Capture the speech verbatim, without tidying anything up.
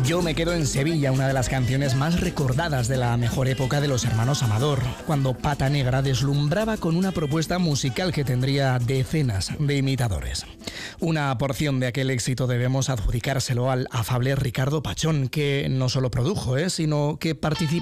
Yo me quedo en Sevilla, una de las canciones más recordadas de la mejor época de los hermanos Amador, cuando Pata Negra deslumbraba con una propuesta musical que tendría decenas de imitadores. Una porción de aquel éxito debemos adjudicárselo al afable Ricardo Pachón, que no solo produjo, ¿eh? sino que participó